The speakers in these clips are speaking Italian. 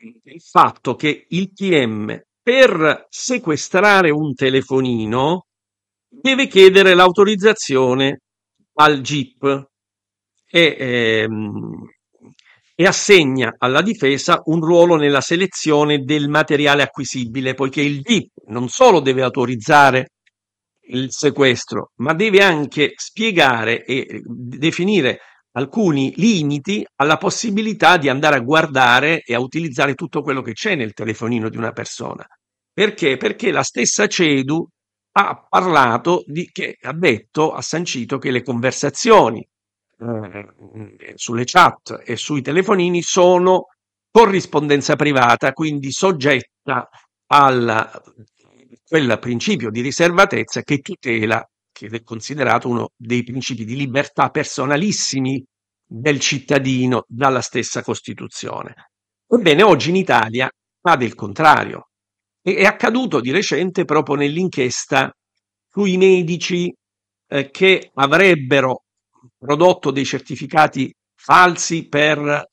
il fatto che il PM per sequestrare un telefonino deve chiedere l'autorizzazione al GIP e, e assegna alla difesa un ruolo nella selezione del materiale acquisibile, poiché il GIP non solo deve autorizzare il sequestro, ma deve anche spiegare e definire alcuni limiti alla possibilità di andare a guardare e a utilizzare tutto quello che c'è nel telefonino di una persona. Perché? Perché la stessa CEDU ha parlato ha detto, ha sancito che le conversazioni sulle chat e sui telefonini sono corrispondenza privata, quindi soggetta a quel principio di riservatezza che tutela, che è considerato uno dei principi di libertà personalissimi del cittadino dalla stessa Costituzione. Ebbene, oggi in Italia accade il contrario. È accaduto di recente proprio nell'inchiesta sui medici che avrebbero prodotto dei certificati falsi per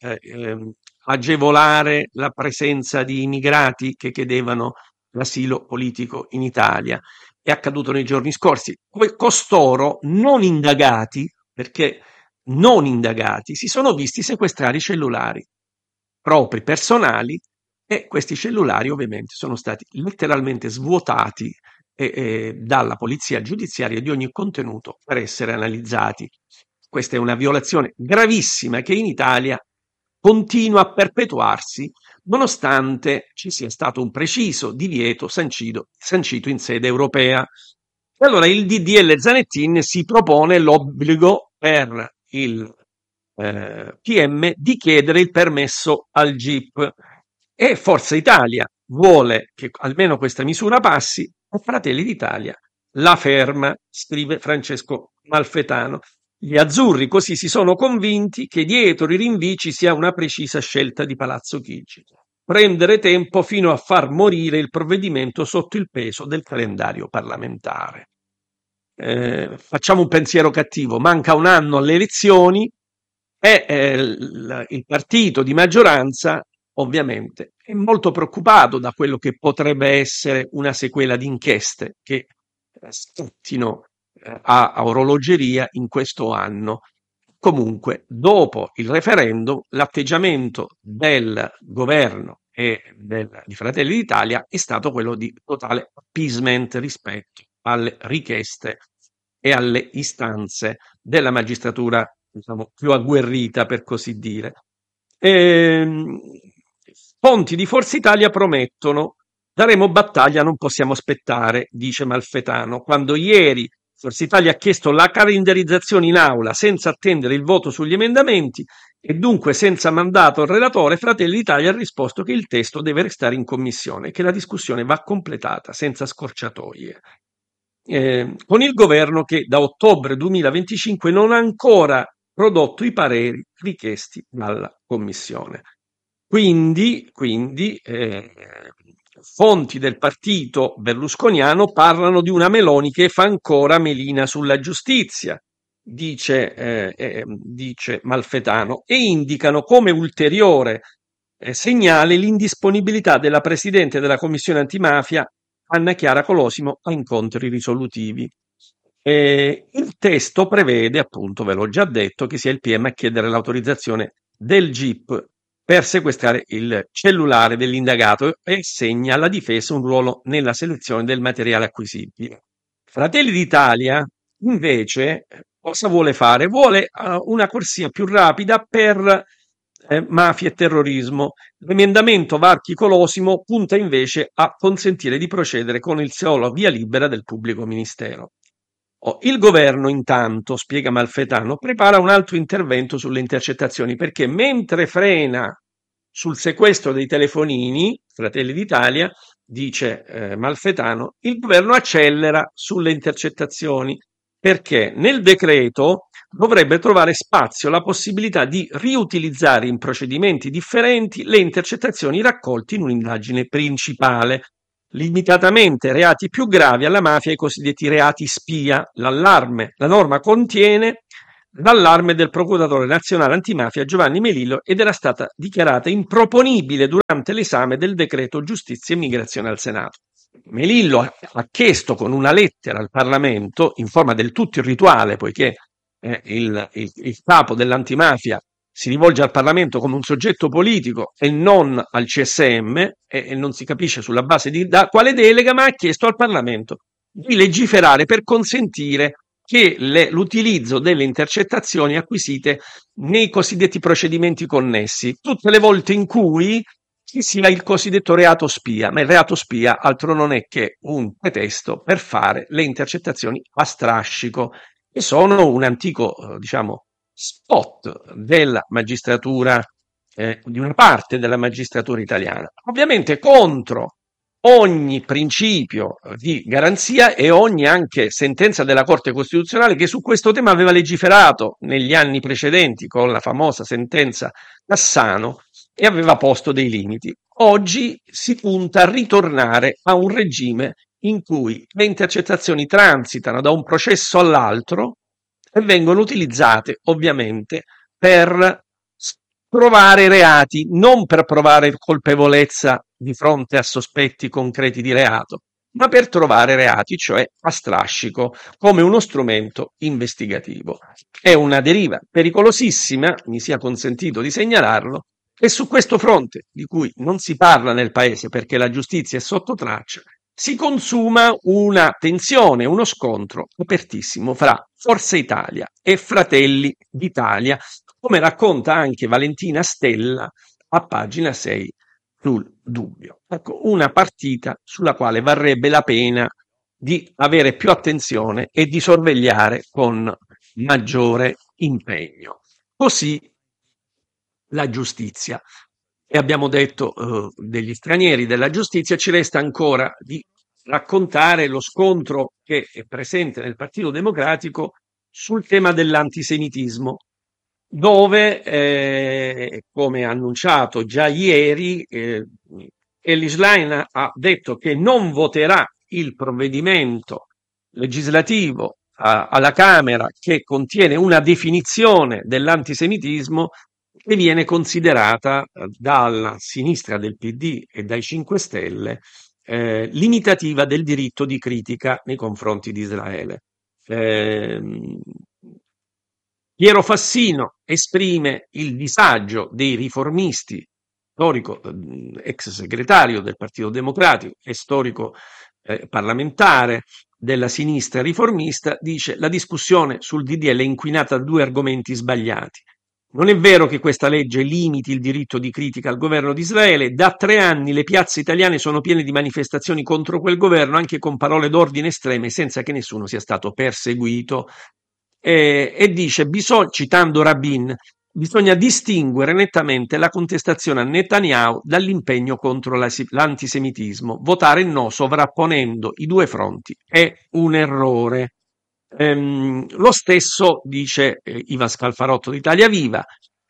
agevolare la presenza di immigrati che chiedevano l'asilo politico in Italia. È accaduto nei giorni scorsi. Costoro non indagati, perché non indagati, si sono visti sequestrare i cellulari propri personali e questi cellulari ovviamente sono stati letteralmente svuotati dalla polizia giudiziaria di ogni contenuto per essere analizzati. Questa è una violazione gravissima che in Italia continua a perpetuarsi nonostante ci sia stato un preciso divieto sancito in sede europea. E allora il DDL Zanettin si propone l'obbligo per il PM di chiedere il permesso al GIP e Forza Italia vuole che almeno questa misura passi e Fratelli d'Italia la ferma, scrive Francesco Malfetano. Gli azzurri così si sono convinti che dietro i rinvii ci sia una precisa scelta di Palazzo Chigi. Prendere tempo fino a far morire il provvedimento sotto il peso del calendario parlamentare. Facciamo un pensiero cattivo, manca un anno alle elezioni e il partito di maggioranza ovviamente è molto preoccupato da quello che potrebbe essere una sequela di inchieste che scattino a orologeria in questo anno. Comunque, dopo il referendum, l'atteggiamento del governo e di Fratelli d'Italia è stato quello di totale appeasement rispetto alle richieste e alle istanze della magistratura, diciamo, più agguerrita, per così dire. Fonti di Forza Italia promettono: daremo battaglia, non possiamo aspettare, dice Malfetano, quando ieri Forza Italia ha chiesto la calendarizzazione in aula senza attendere il voto sugli emendamenti e dunque senza mandato al relatore. Fratelli d'Italia ha risposto che il testo deve restare in commissione e che la discussione va completata senza scorciatoie. Con il governo che da ottobre 2025 non ha ancora prodotto i pareri richiesti dalla Commissione. Quindi fonti del partito berlusconiano parlano di una Meloni che fa ancora melina sulla giustizia, dice Malfetano, e indicano come ulteriore segnale l'indisponibilità della Presidente della Commissione antimafia Anna Chiara Colosimo a incontri risolutivi. Il testo prevede, appunto, ve l'ho già detto, che sia il PM a chiedere l'autorizzazione del GIP per sequestrare il cellulare dell'indagato e assegna alla difesa un ruolo nella selezione del materiale acquisibile. Fratelli d'Italia, invece, cosa vuole fare? Vuole una corsia più rapida per mafia e terrorismo. L'emendamento Varchi-Colosimo punta invece a consentire di procedere con il solo via libera del pubblico ministero. Il governo, intanto, spiega Malfetano, prepara un altro intervento sulle intercettazioni perché mentre frena sul sequestro dei telefonini, Fratelli d'Italia, dice Malfetano, il governo accelera sulle intercettazioni perché nel decreto dovrebbe trovare spazio la possibilità di riutilizzare in procedimenti differenti le intercettazioni raccolte in un'indagine principale, limitatamente ai reati più gravi alla mafia e ai cosiddetti reati spia. La norma contiene d'allarme del procuratore nazionale antimafia Giovanni Melillo ed era stata dichiarata improponibile durante l'esame del decreto giustizia e immigrazione al Senato. Melillo ha chiesto con una lettera al Parlamento, in forma del tutto irrituale, poiché il capo dell'antimafia si rivolge al Parlamento come un soggetto politico e non al CSM, e non si capisce sulla base di quale delega, ma ha chiesto al Parlamento di legiferare per consentire che l'utilizzo delle intercettazioni acquisite nei cosiddetti procedimenti connessi, tutte le volte in cui ci sia il cosiddetto reato spia, ma il reato spia altro non è che un pretesto per fare le intercettazioni a strascico, e sono un antico, diciamo, spot della magistratura, di una parte della magistratura italiana, ovviamente contro ogni principio di garanzia e ogni anche sentenza della Corte Costituzionale, che su questo tema aveva legiferato negli anni precedenti con la famosa sentenza Cassano e aveva posto dei limiti. Oggi si punta a ritornare a un regime in cui le intercettazioni transitano da un processo all'altro e vengono utilizzate ovviamente per provare reati, non per provare colpevolezza di fronte a sospetti concreti di reato, ma per trovare reati, cioè a strascico, come uno strumento investigativo. È una deriva pericolosissima, mi sia consentito di segnalarlo, e su questo fronte, di cui non si parla nel paese perché la giustizia è sotto traccia, si consuma una tensione, uno scontro apertissimo fra Forza Italia e Fratelli d'Italia, come racconta anche Valentina Stella a pagina 6 sul Dubbio. Ecco, una partita sulla quale varrebbe la pena di avere più attenzione e di sorvegliare con maggiore impegno. Così la giustizia. E abbiamo detto degli stranieri, della giustizia, ci resta ancora di raccontare lo scontro che è presente nel Partito Democratico sul tema dell'antisemitismo, dove, come annunciato già ieri, Elly Schlein ha detto che non voterà il provvedimento legislativo alla Camera che contiene una definizione dell'antisemitismo che viene considerata dalla sinistra del PD e dai 5 Stelle limitativa del diritto di critica nei confronti di Israele. Piero Fassino esprime il disagio dei riformisti, storico ex segretario del Partito Democratico e storico parlamentare della sinistra riformista, dice: la discussione sul DDL è inquinata da due argomenti sbagliati. Non è vero che questa legge limiti il diritto di critica al governo di Israele. Da 3 anni le piazze italiane sono piene di manifestazioni contro quel governo, anche con parole d'ordine estreme, senza che nessuno sia stato perseguito. E dice, citando Rabin, bisogna distinguere nettamente la contestazione a Netanyahu dall'impegno contro l'antisemitismo. Votare no sovrapponendo i due fronti è un errore. Lo stesso dice Ivan Scalfarotto di Italia Viva.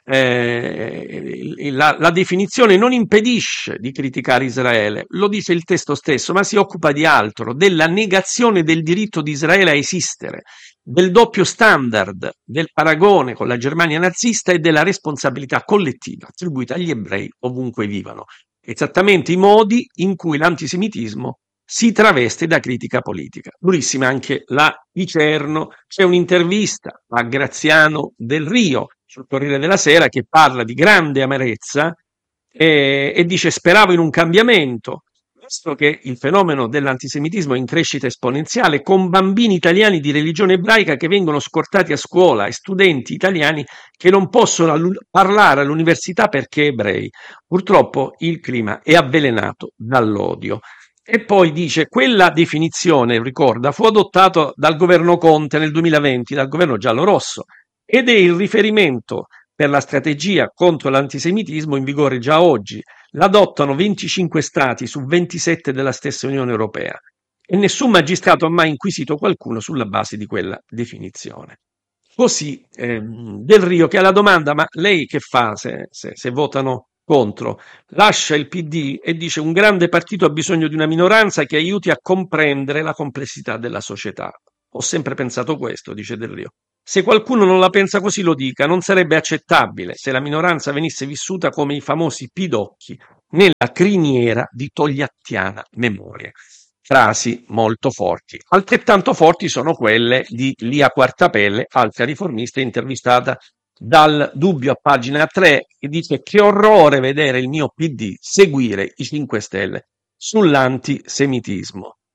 La definizione non impedisce di criticare Israele, lo dice il testo stesso, ma si occupa di altro, della negazione del diritto di Israele a esistere, del doppio standard, del paragone con la Germania nazista e della responsabilità collettiva attribuita agli ebrei ovunque vivano. Esattamente i modi in cui l'antisemitismo si traveste da critica politica. Durissima anche la Picerno. C'è un'intervista a Graziano Del Rio sul Corriere della Sera che parla di grande amarezza e dice: speravo in un cambiamento, visto che il fenomeno dell'antisemitismo è in crescita esponenziale, con bambini italiani di religione ebraica che vengono scortati a scuola e studenti italiani che non possono parlare all'università perché ebrei. Purtroppo il clima è avvelenato dall'odio. E poi dice: quella definizione, ricorda, fu adottata dal governo Conte nel 2020, dal governo giallorosso, ed è il riferimento per la strategia contro l'antisemitismo in vigore già oggi. L'adottano 25 stati su 27 della stessa Unione Europea e nessun magistrato ha mai inquisito qualcuno sulla base di quella definizione. Così Del Rio, che ha la domanda: ma lei che fa se votano contro? Lascia il PD e dice: un grande partito ha bisogno di una minoranza che aiuti a comprendere la complessità della società. Ho sempre pensato questo, dice Del Rio. Se qualcuno non la pensa così lo dica, non sarebbe accettabile se la minoranza venisse vissuta come i famosi pidocchi nella criniera di togliattiana memoria. Frasi molto forti. Altrettanto forti sono quelle di Lia Quartapelle, altra riformista intervistata dal Dubbio a pagina 3, che dice: che orrore vedere il mio PD seguire i 5 Stelle sull'antisemitismo.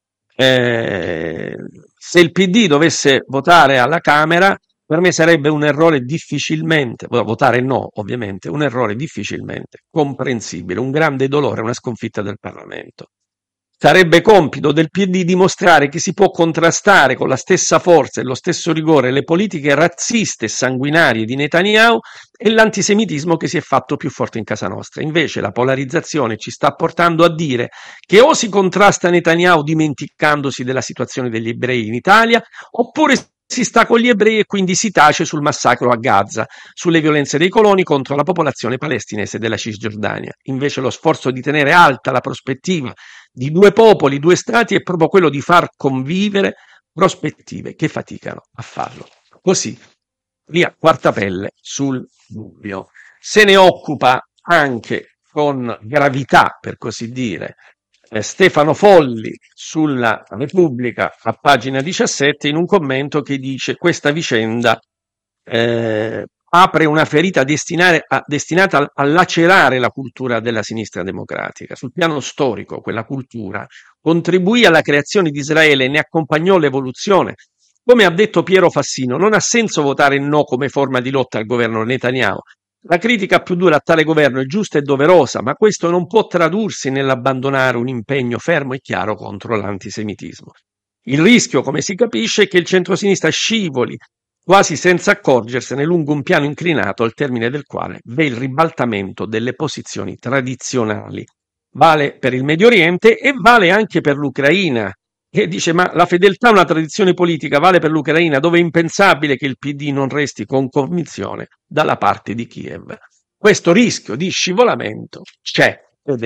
Eh, Se il PD dovesse votare alla Camera, per me sarebbe un errore difficilmente, votare no, ovviamente, un errore difficilmente comprensibile, un grande dolore, una sconfitta del Parlamento. Sarebbe compito del PD dimostrare che si può contrastare con la stessa forza e lo stesso rigore le politiche razziste e sanguinarie di Netanyahu e l'antisemitismo che si è fatto più forte in casa nostra. Invece la polarizzazione ci sta portando a dire che o si contrasta Netanyahu dimenticandosi della situazione degli ebrei in Italia, oppure si sta con gli ebrei e quindi si tace sul massacro a Gaza, sulle violenze dei coloni contro la popolazione palestinese della Cisgiordania. Invece lo sforzo di tenere alta la prospettiva di due popoli, due stati è proprio quello di far convivere prospettive che faticano a farlo. Così, via Quartapelle sul dubbio. Se ne occupa anche con gravità, per così dire, Stefano Folli sulla Repubblica a pagina 17 in un commento che dice: questa vicenda apre una ferita destinata a lacerare la cultura della sinistra democratica. Sul piano storico, quella cultura contribuì alla creazione di Israele e ne accompagnò l'evoluzione. Come ha detto Piero Fassino, non ha senso votare no come forma di lotta al governo Netanyahu. La critica più dura a tale governo è giusta e doverosa, ma questo non può tradursi nell'abbandonare un impegno fermo e chiaro contro l'antisemitismo. Il rischio, come si capisce, è che il centrosinistra scivoli quasi senza accorgersene lungo un piano inclinato al termine del quale v'è il ribaltamento delle posizioni tradizionali. Vale per il Medio Oriente e vale anche per l'Ucraina. E dice: ma la fedeltà a una tradizione politica vale per l'Ucraina, dove è impensabile che il PD non resti con convinzione dalla parte di Kiev. Questo rischio di scivolamento c'è ed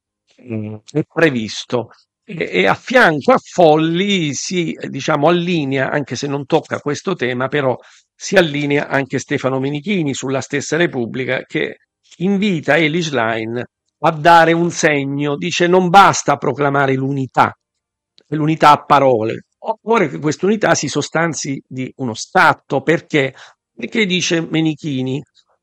è previsto. E a fianco a Folli si, diciamo, allinea, anche se non tocca questo tema, però si allinea anche Stefano Menichini sulla stessa Repubblica, che invita Eli Schlein a dare un segno. Dice: non basta proclamare l'unità a parole, occorre che questa unità si sostanzi di uno Stato. Perché dice Menichini?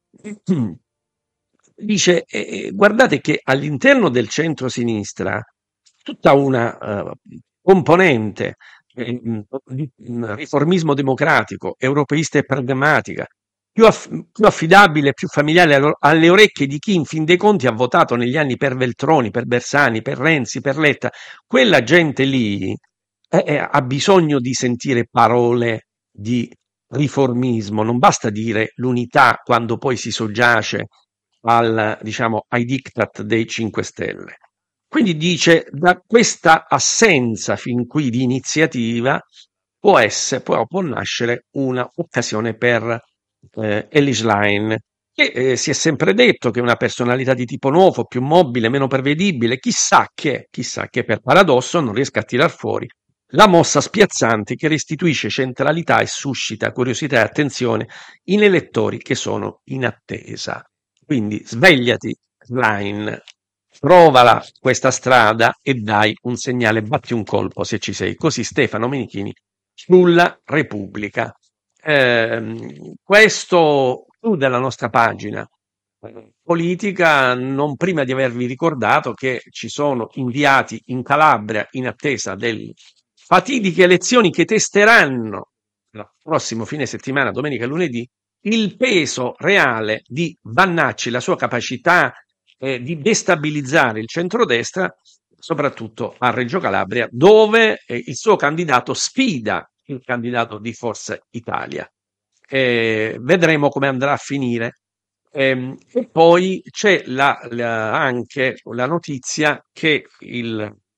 Dice: guardate che all'interno del centro-sinistra tutta una componente di riformismo democratico, europeista e pragmatica, più affidabile, più familiare alle orecchie di chi in fin dei conti ha votato negli anni per Veltroni, per Bersani, per Renzi, per Letta. Quella gente lì ha bisogno di sentire parole di riformismo, non basta dire l'unità quando poi si soggiace diciamo, ai diktat dei 5 Stelle. Quindi dice: da questa assenza fin qui di iniziativa può nascere un'occasione per Elly Schlein, che si è sempre detto che è una personalità di tipo nuovo, più mobile, meno prevedibile. Chissà che per paradosso non riesca a tirar fuori la mossa spiazzante che restituisce centralità e suscita curiosità e attenzione in elettori che sono in attesa. Quindi svegliati, Schlein, provala questa strada e dai un segnale, batti un colpo se ci sei. Così Stefano Menichini sulla Repubblica. Questo chiude la nostra pagina politica, non prima di avervi ricordato che ci sono inviati in Calabria in attesa delle fatidiche elezioni che testeranno il prossimo fine settimana, domenica e lunedì, il peso reale di Vannacci, la sua capacità di destabilizzare il centrodestra, soprattutto a Reggio Calabria, dove il suo candidato sfida il candidato di Forza Italia. Vedremo come andrà a finire. E poi c'è anche la notizia che il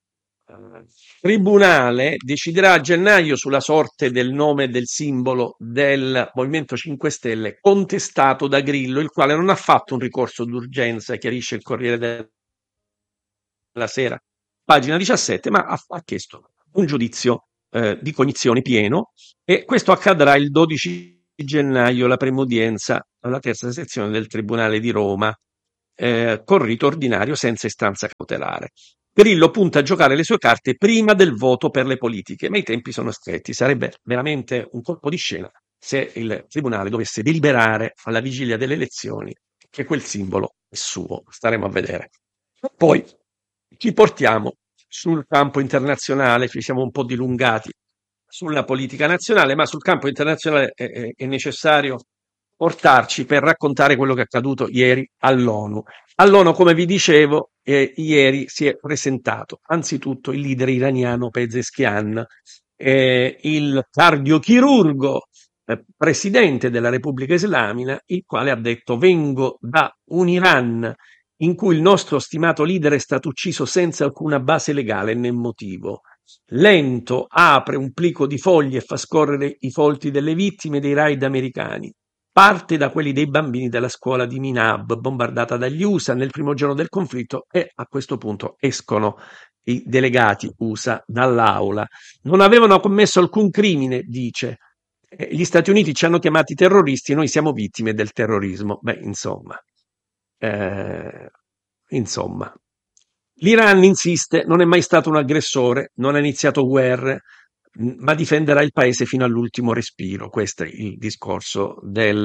Tribunale deciderà a gennaio sulla sorte del nome e del simbolo del Movimento 5 Stelle contestato da Grillo, il quale non ha fatto un ricorso d'urgenza, chiarisce il Corriere della Sera, pagina 17, ma ha chiesto un giudizio di cognizione pieno, e questo accadrà il 12 di gennaio la prima udienza alla terza sezione del Tribunale di Roma, con rito ordinario senza istanza cautelare. Grillo punta a giocare le sue carte prima del voto per le politiche, ma i tempi sono stretti. Sarebbe veramente un colpo di scena se il Tribunale dovesse deliberare alla vigilia delle elezioni che quel simbolo è suo. Staremo a vedere. Poi ci portiamo sul campo internazionale, ci siamo un po' dilungati sulla politica nazionale, ma sul campo internazionale è necessario portarci per raccontare quello che è accaduto ieri all'ONU. All'ONU, come vi dicevo, ieri si è presentato anzitutto il leader iraniano Pezeshkian, il cardiochirurgo presidente della Repubblica Islamica, il quale ha detto: vengo da un Iran in cui il nostro stimato leader è stato ucciso senza alcuna base legale né motivo. Lento, apre un plico di fogli e fa scorrere i volti delle vittime dei raid americani. Parte da quelli dei bambini della scuola di Minab, bombardata dagli USA nel primo giorno del conflitto, e a questo punto escono i delegati USA dall'aula. Non avevano commesso alcun crimine, dice. Gli Stati Uniti ci hanno chiamati terroristi, noi siamo vittime del terrorismo. Beh, insomma. Eh, insomma. L'Iran insiste, non è mai stato un aggressore, non ha iniziato guerre, ma difenderà il paese fino all'ultimo respiro. Questo è il discorso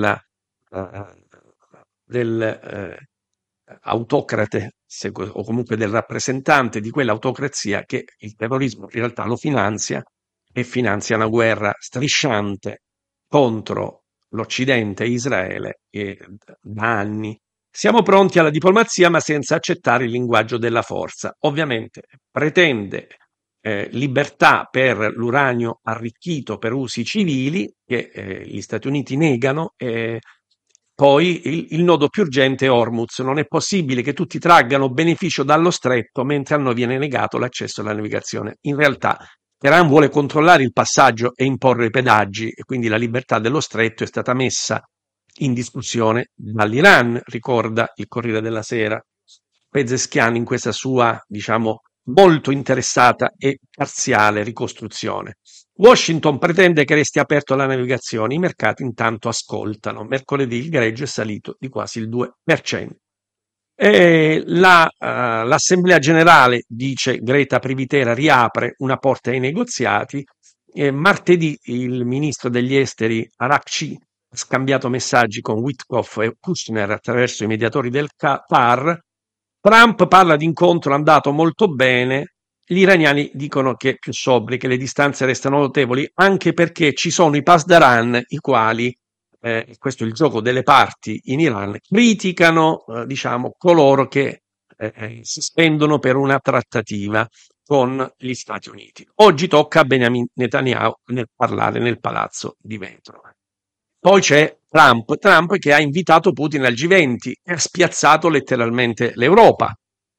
del autocrate, o comunque del rappresentante di quell'autocrazia che il terrorismo in realtà lo finanzia e finanzia una guerra strisciante contro l'Occidente e Israele da anni. Siamo pronti alla diplomazia, ma senza accettare il linguaggio della forza. Ovviamente pretende libertà per l'uranio arricchito per usi civili, che gli Stati Uniti negano. Poi il nodo più urgente è Hormuz. Non è possibile che tutti traggano beneficio dallo stretto mentre a noi viene negato l'accesso alla navigazione. In realtà Teheran vuole controllare il passaggio e imporre i pedaggi, e quindi la libertà dello stretto è stata messa in discussione dall'Iran, ricorda il Corriere della Sera. Pezeshkian in questa sua, diciamo, molto interessata e parziale ricostruzione. Washington pretende che resti aperto alla navigazione, i mercati intanto ascoltano. Mercoledì il greggio è salito di quasi il 2%. L'Assemblea generale, dice Greta Privitera, riapre una porta ai negoziati. Martedì il ministro degli esteri Arakci ha scambiato messaggi con Witkoff e Kushner attraverso i mediatori del Qatar. Trump parla di incontro andato molto bene. Gli iraniani dicono che è più sobri, che le distanze restano notevoli, anche perché ci sono i pasdaran, i quali, questo è il gioco delle parti in Iran, criticano diciamo, coloro che si spendono per una trattativa con gli Stati Uniti. Oggi tocca a Benjamin Netanyahu nel parlare nel Palazzo di Vetro. Poi c'è Trump che ha invitato Putin al G20 e ha spiazzato letteralmente l'Europa.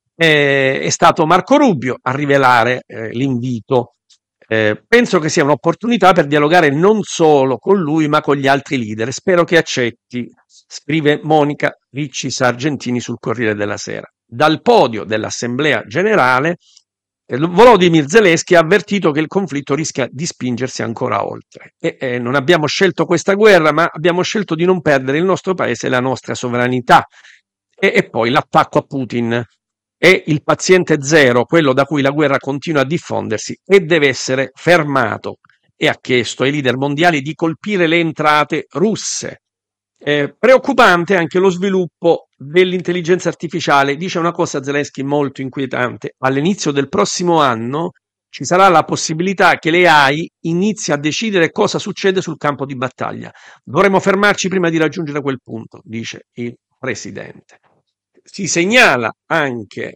È stato Marco Rubio a rivelare l'invito. Penso che sia un'opportunità per dialogare non solo con lui, ma con gli altri leader. Spero che accetti, scrive Monica Ricci Sargentini sul Corriere della Sera. Dal podio dell'Assemblea Generale, Volodymyr Zelensky ha avvertito che il conflitto rischia di spingersi ancora oltre. Non abbiamo scelto questa guerra, ma abbiamo scelto di non perdere il nostro paese e la nostra sovranità. E poi l'attacco a Putin è il paziente zero, quello da cui la guerra continua a diffondersi e deve essere fermato. E ha chiesto ai leader mondiali di colpire le entrate russe. Preoccupante anche lo sviluppo dell'intelligenza artificiale. Dice una cosa Zelensky molto inquietante: all'inizio del prossimo anno ci sarà la possibilità che le AI inizi a decidere cosa succede sul campo di battaglia. Dovremmo fermarci prima di raggiungere quel punto, dice il presidente. Si segnala anche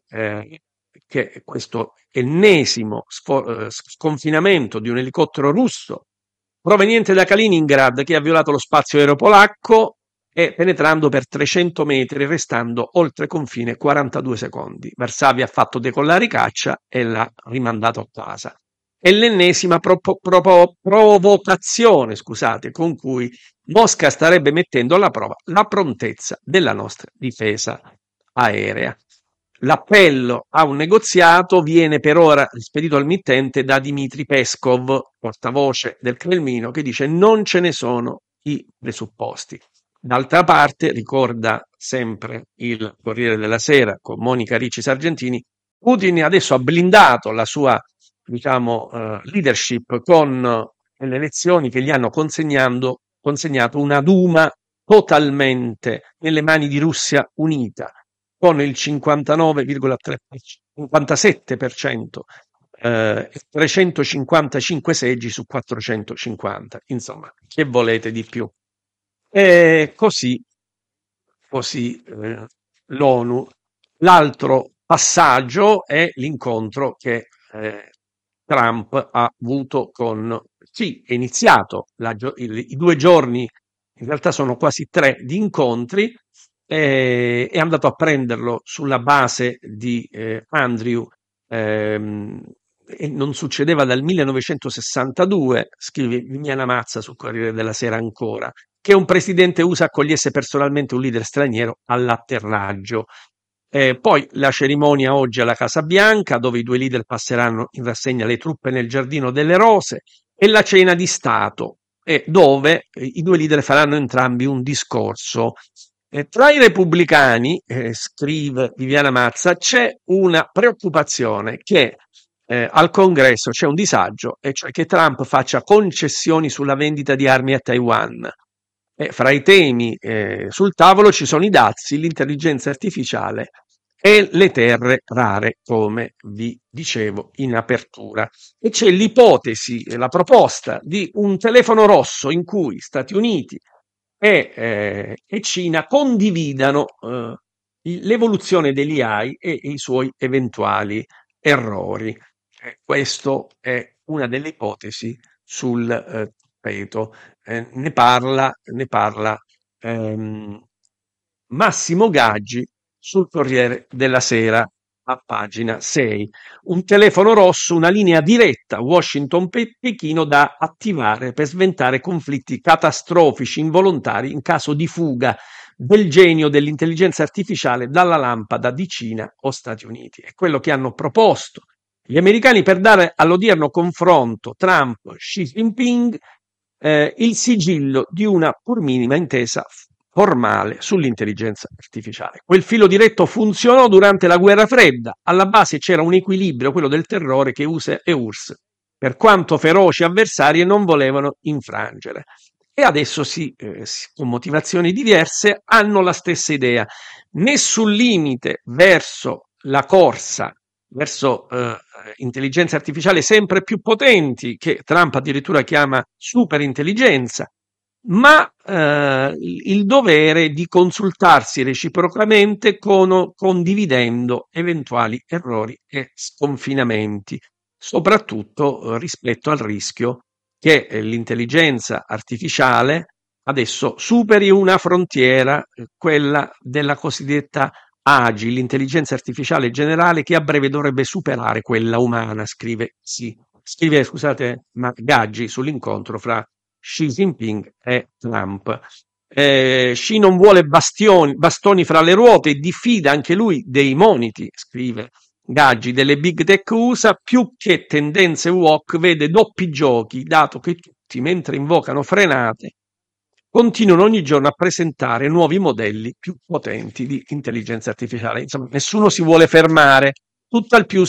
che questo ennesimo sconfinamento di un elicottero russo proveniente da Kaliningrad, che ha violato lo spazio aereo polacco e penetrando per 300 metri, restando oltre confine 42 secondi. Varsavia ha fatto decollare i caccia e l'ha rimandato a casa. È l'ennesima provocazione, scusate, con cui Mosca starebbe mettendo alla prova la prontezza della nostra difesa aerea. L'appello a un negoziato viene per ora spedito al mittente da Dmitry Peskov, portavoce del Cremlino, che dice: non ce ne sono i presupposti. D'altra parte, ricorda sempre il Corriere della Sera con Monica Ricci Sargentini, Putin adesso ha blindato la sua, diciamo, leadership con le elezioni che gli hanno consegnato una Duma totalmente nelle mani di Russia Unita, con il 57% 355 seggi su 450. Insomma, che volete di più? E così l'ONU. L'altro passaggio è l'incontro che Trump ha avuto con, sì, è iniziato i 2 giorni, in realtà sono quasi 3 di incontri, è andato a prenderlo sulla base di Andrew, ehm, e non succedeva dal 1962, scrive Viviana Mazza sul Corriere della Sera ancora, che un presidente USA accogliesse personalmente un leader straniero all'atterraggio. Poi la cerimonia oggi alla Casa Bianca, dove i due leader passeranno in rassegna le truppe nel Giardino delle Rose, e la cena di Stato, dove i due leader faranno entrambi un discorso. Tra i repubblicani, scrive Viviana Mazza, c'è una preoccupazione che al Congresso c'è un disagio, e cioè che Trump faccia concessioni sulla vendita di armi a Taiwan. Fra i temi sul tavolo ci sono i dazi, l'intelligenza artificiale e le terre rare, come vi dicevo in apertura. E c'è l'ipotesi, la proposta di un telefono rosso in cui Stati Uniti e Cina condividano l'evoluzione degli AI e i suoi eventuali errori. Questa è una delle ipotesi sul tappeto. Ne parla ehm, Massimo Gaggi sul Corriere della Sera a pagina 6. Un telefono rosso, una linea diretta Washington-Pechino da attivare per sventare conflitti catastrofici involuntari in caso di fuga del genio dell'intelligenza artificiale dalla lampada di Cina o Stati Uniti. È quello che hanno proposto gli americani per dare all'odierno confronto Trump-Xi Jinping il sigillo di una pur minima intesa formale sull'intelligenza artificiale. Quel filo diretto funzionò durante la guerra fredda, alla base c'era un equilibrio, quello del terrore che USA e URSS, per quanto feroci avversari, non volevano infrangere. E adesso con motivazioni diverse, hanno la stessa idea. Nessun limite verso la corsa verso intelligenza artificiale sempre più potenti, che Trump addirittura chiama superintelligenza, ma il dovere di consultarsi reciprocamente condividendo eventuali errori e sconfinamenti, soprattutto rispetto al rischio che l'intelligenza artificiale adesso superi una frontiera, quella della cosiddetta AGI, l'intelligenza artificiale generale, che a breve dovrebbe superare quella umana, scrive, scusate, Gaggi sull'incontro fra Xi Jinping e Trump. Xi non vuole bastoni fra le ruote e diffida anche lui dei moniti, scrive Gaggi, delle big tech USA, più che tendenze woke vede doppi giochi, dato che tutti, mentre invocano frenate, continuano ogni giorno a presentare nuovi modelli più potenti di intelligenza artificiale. Insomma, nessuno si vuole fermare, tutt'al più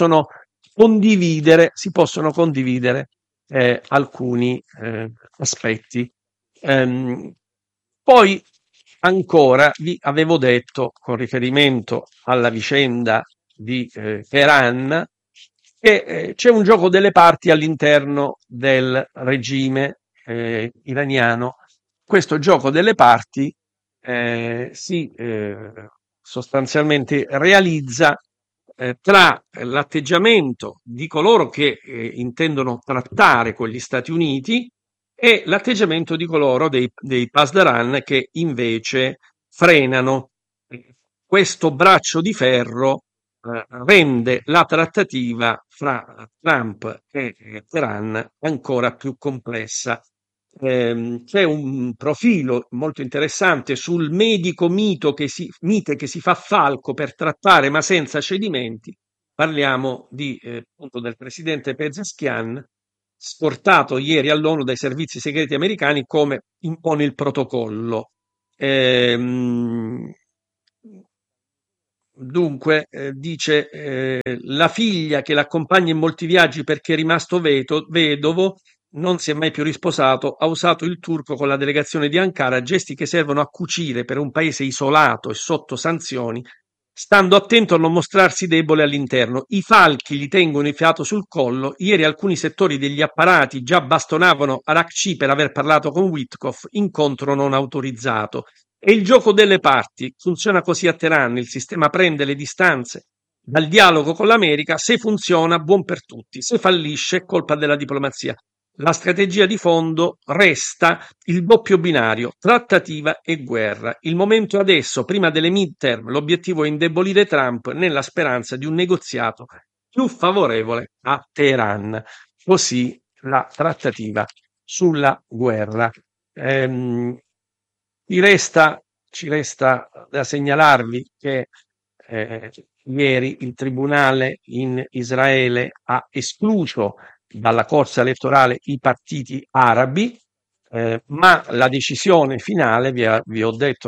si possono condividere alcuni aspetti. Poi ancora vi avevo detto, con riferimento alla vicenda di Teheran, che c'è un gioco delle parti all'interno del regime iraniano. Questo gioco delle parti si sostanzialmente realizza tra l'atteggiamento di coloro che intendono trattare con gli Stati Uniti e l'atteggiamento di coloro dei Pasdaran che invece frenano. Questo braccio di ferro rende la trattativa fra Trump e Teheran ancora più complessa. C'è un profilo molto interessante sul medico mite che si fa falco per trattare ma senza cedimenti. Parliamo appunto del presidente Pezeshkian, scortato ieri all'ONU dai servizi segreti americani come impone il protocollo. Ehm, Dunque, dice, la figlia che l'accompagna in molti viaggi perché è rimasto vedovo, non si è mai più risposato, ha usato il turco con la delegazione di Ankara, gesti che servono a cucire per un paese isolato e sotto sanzioni, stando attento a non mostrarsi debole all'interno. I falchi gli tengono il fiato sul collo. Ieri alcuni settori degli apparati già bastonavano Arakci per aver parlato con Witkoff, incontro non autorizzato. È il gioco delle parti, funziona così a Teheran, il sistema prende le distanze dal dialogo con l'America, se funziona buon per tutti, se fallisce è colpa della diplomazia. La strategia di fondo resta il doppio binario, trattativa e guerra. Il momento è adesso, prima delle midterm, l'obiettivo è indebolire Trump nella speranza di un negoziato più favorevole a Teheran. Così la trattativa sulla guerra. Ehm, ci resta da segnalarvi che ieri il tribunale in Israele ha escluso dalla corsa elettorale i partiti arabi, ma la decisione finale, vi ho detto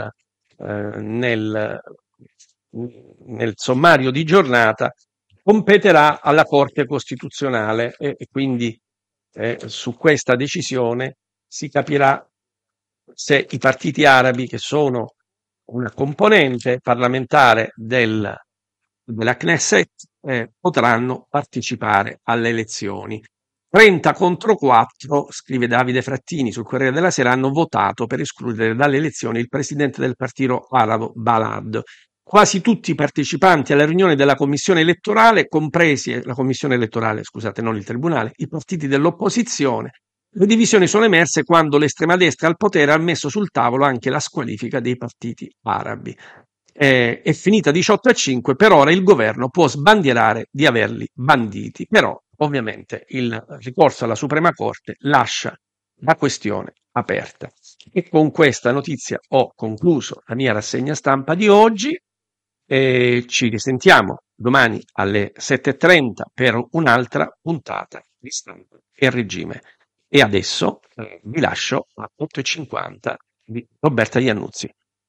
nel, nel sommario di giornata, competerà alla Corte Costituzionale e quindi su questa decisione si capirà se i partiti arabi, che sono una componente parlamentare della Knesset, potranno partecipare alle elezioni. 30 contro 4, scrive Davide Frattini sul Corriere della Sera, hanno votato per escludere dalle elezioni il presidente del partito arabo Balad. Quasi tutti i partecipanti alla riunione della commissione elettorale, compresi la commissione elettorale, scusate, non il tribunale, i partiti dell'opposizione. Le divisioni sono emerse quando l'estrema destra al potere ha messo sul tavolo anche la squalifica dei partiti arabi. È finita 18-5, per ora il governo può sbandierare di averli banditi, però ovviamente il ricorso alla Suprema Corte lascia la questione aperta. E con questa notizia ho concluso la mia rassegna stampa di oggi e ci risentiamo domani alle 7:30 per un'altra puntata di Stampa e Regime. E adesso vi lascio a 8:50 di Roberta Iannuzzi.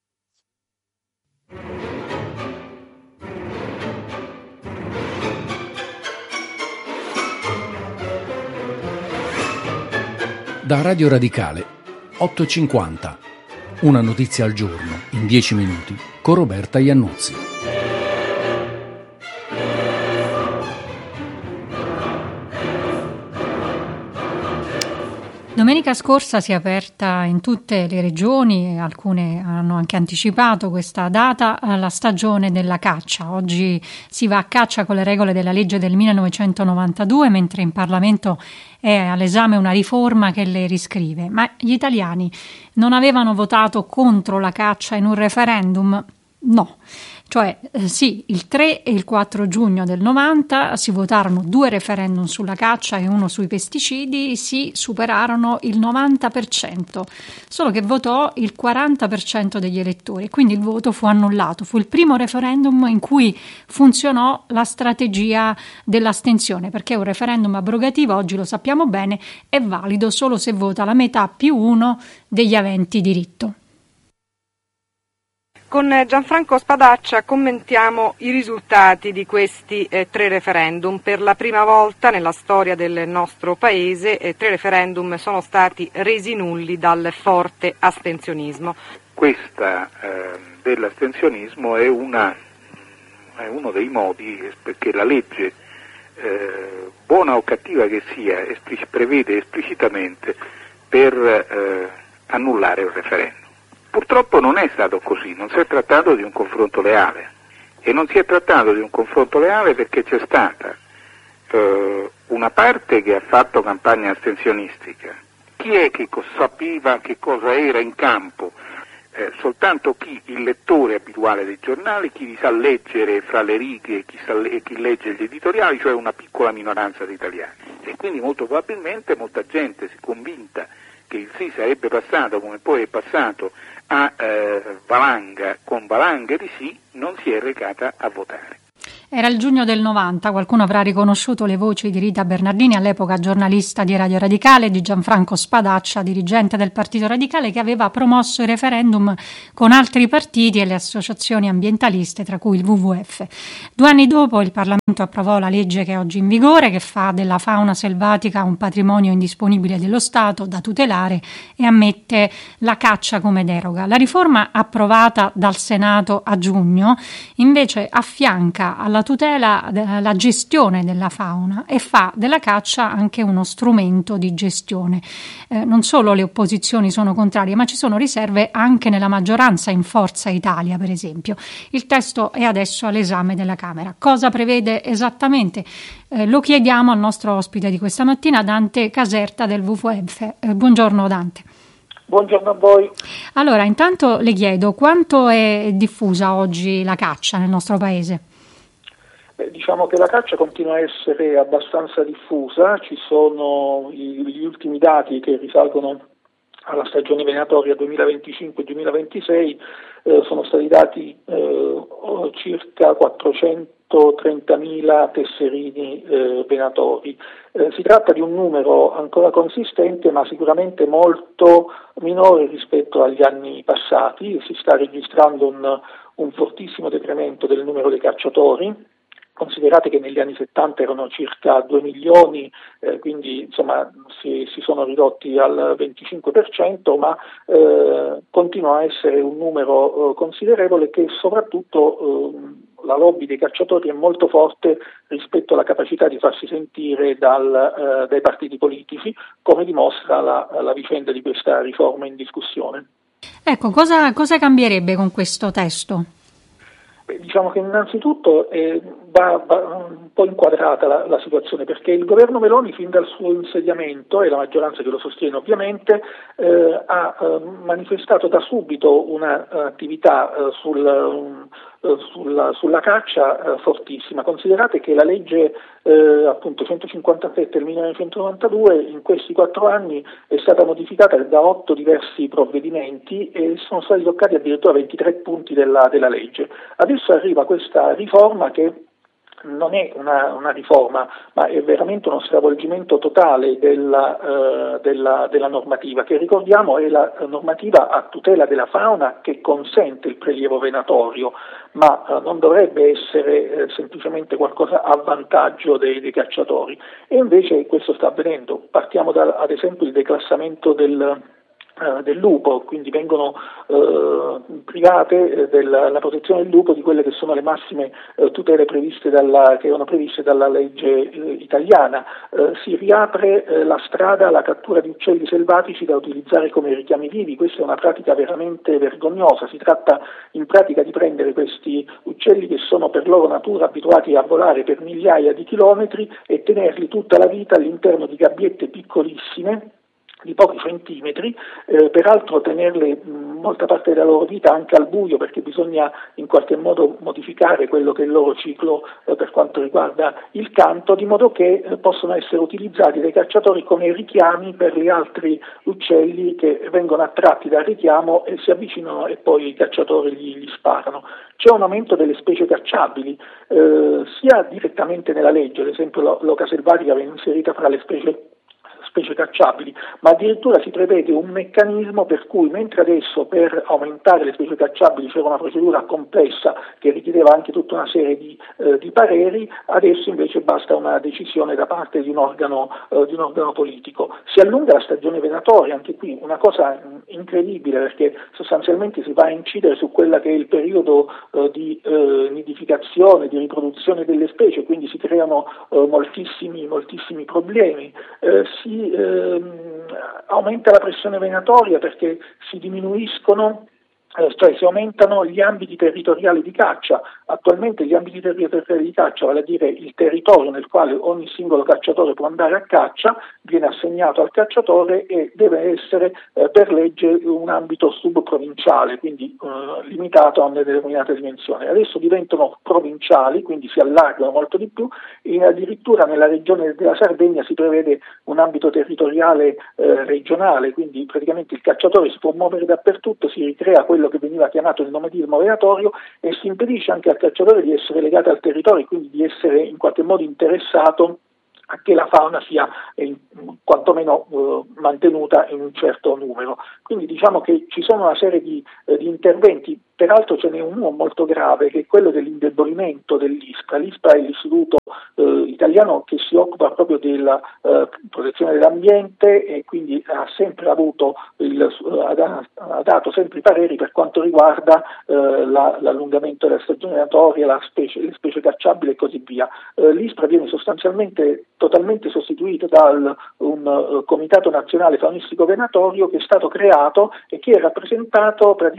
Da Radio Radicale 8:50. Una notizia al giorno in 10 minuti con Roberta Iannuzzi. Domenica scorsa si è aperta in tutte le regioni, alcune hanno anche anticipato questa data, la stagione della caccia. Oggi si va a caccia con le regole della legge del 1992, mentre in Parlamento è all'esame una riforma che le riscrive. Ma gli italiani non avevano votato contro la caccia in un referendum? No. Cioè, sì, il 3 e il 4 giugno del 90 si votarono 2 referendum sulla caccia e uno sui pesticidi, si superarono il 90%, solo che votò il 40% degli elettori, quindi il voto fu annullato. Fu il primo referendum in cui funzionò la strategia dell'astensione, perché un referendum abrogativo, oggi lo sappiamo bene, è valido solo se vota la metà più uno degli aventi diritto. Con Gianfranco Spadaccia commentiamo i risultati di questi 3 referendum. Per la prima volta nella storia del nostro Paese 3 referendum sono stati resi nulli dal forte astensionismo. Questa dell'astensionismo è uno dei modi perché la legge, buona o cattiva che sia, prevede esplicitamente per annullare il referendum. Purtroppo non è stato così, non si è trattato di un confronto leale e non si è trattato di un confronto leale perché c'è stata una parte che ha fatto campagna astensionistica. Chi è che sapeva che cosa era in campo? Soltanto il lettore abituale dei giornali, chi li sa leggere fra le righe e chi legge gli editoriali, cioè una piccola minoranza di italiani. E quindi molto probabilmente molta gente si è convinta che il sì sarebbe passato come poi è passato a valanga, con valanghe di sì, non si è recata a votare. Era il giugno del 90, qualcuno avrà riconosciuto le voci di Rita Bernardini, all'epoca giornalista di Radio Radicale, di Gianfranco Spadaccia, dirigente del Partito Radicale, che aveva promosso i referendum con altri partiti e le associazioni ambientaliste, tra cui il WWF. 2 anni dopo il Parlamento approvò la legge che è oggi in vigore, che fa della fauna selvatica un patrimonio indisponibile dello Stato da tutelare e ammette la caccia come deroga. La riforma approvata dal Senato a giugno invece affianca alla tutela la gestione della fauna e fa della caccia anche uno strumento di gestione. Non solo le opposizioni sono contrarie, ma ci sono riserve anche nella maggioranza, in Forza Italia per esempio. Il testo è adesso all'esame della Camera. Cosa prevede esattamente? Lo chiediamo al nostro ospite di questa mattina, Dante Caserta del WWF. Buongiorno Dante. Buongiorno a voi. Allora, intanto le chiedo quanto è diffusa oggi la caccia nel nostro paese? Diciamo che la caccia continua a essere abbastanza diffusa, ci sono gli ultimi dati che risalgono alla stagione venatoria 2025-2026, sono stati dati circa 430.000 tesserini venatori. Si tratta di un numero ancora consistente, ma sicuramente molto minore rispetto agli anni passati. Si sta registrando un fortissimo decremento del numero dei cacciatori. Considerate che negli anni 70 erano circa 2 milioni, quindi insomma si sono ridotti al 25%, ma continua a essere un numero considerevole che soprattutto la lobby dei cacciatori è molto forte rispetto alla capacità di farsi sentire dai partiti politici, come dimostra la vicenda di questa riforma in discussione. Ecco, cosa cambierebbe con questo testo? Diciamo che innanzitutto va un po' inquadrata la situazione, perché il governo Meloni fin dal suo insediamento, e la maggioranza che lo sostiene ovviamente, ha manifestato da subito un'attività sulla caccia fortissima. Considerate che la legge appunto 157 del 1992 in questi 4 anni è stata modificata da 8 diversi provvedimenti e sono stati toccati addirittura 23 punti della legge. Adesso arriva questa riforma che non è una riforma, ma è veramente uno stravolgimento totale della normativa, che ricordiamo è la normativa a tutela della fauna che consente il prelievo venatorio, ma non dovrebbe essere semplicemente qualcosa a vantaggio dei cacciatori. E invece questo sta avvenendo. Partiamo ad esempio il declassamento del lupo, quindi vengono private della protezione del lupo di quelle che sono le massime tutele che erano previste dalla legge italiana. Si riapre la strada alla cattura di uccelli selvatici da utilizzare come richiami vivi. Questa è una pratica veramente vergognosa. Si tratta in pratica di prendere questi uccelli che sono per loro natura abituati a volare per migliaia di chilometri e tenerli tutta la vita all'interno di gabbiette piccolissime di pochi centimetri, peraltro tenerle molta parte della loro vita anche al buio, perché bisogna in qualche modo modificare quello che è il loro ciclo per quanto riguarda il canto, di modo che possono essere utilizzati dai cacciatori come richiami per gli altri uccelli che vengono attratti dal richiamo e si avvicinano e poi i cacciatori gli sparano. C'è un aumento delle specie cacciabili, sia direttamente nella legge, ad esempio l'oca selvatica viene inserita fra le specie cacciabili, ma addirittura si prevede un meccanismo per cui, mentre adesso per aumentare le specie cacciabili c'era una procedura complessa che richiedeva anche tutta una serie di pareri, adesso invece basta una decisione da parte di un organo politico. Si allunga la stagione venatoria, anche qui una cosa incredibile, perché sostanzialmente si va a incidere su quella che è il periodo di nidificazione, di riproduzione delle specie, quindi si creano moltissimi problemi. Si aumenta la pressione venatoria perché si diminuiscono, cioè si aumentano gli ambiti territoriali di caccia. Attualmente gli ambiti territoriali di caccia, vale a dire il territorio nel quale ogni singolo cacciatore può andare a caccia, viene assegnato al cacciatore e deve essere per legge un ambito subprovinciale, quindi limitato a una determinata dimensione. Adesso diventano provinciali, quindi si allargano molto di più, e addirittura nella regione della Sardegna si prevede un ambito territoriale regionale, quindi praticamente il cacciatore si può muovere dappertutto, si ricrea quello quello che veniva chiamato il nomadismo venatorio, e si impedisce anche al cacciatore di essere legato al territorio, quindi di essere in qualche modo interessato a che la fauna sia quantomeno mantenuta in un certo numero. Quindi diciamo che ci sono una serie di interventi, peraltro ce n'è uno molto grave, che è quello dell'indebolimento dell'ISPRA. L'ISPRA è l'istituto italiano che si occupa proprio della protezione dell'ambiente, e quindi ha sempre avuto ha dato sempre i pareri per quanto riguarda l'allungamento della stagione venatoria, le specie cacciabili e così via. L'ISPRA viene sostanzialmente totalmente sostituito da un comitato nazionale faunistico venatorio che è stato creato e che rappresenta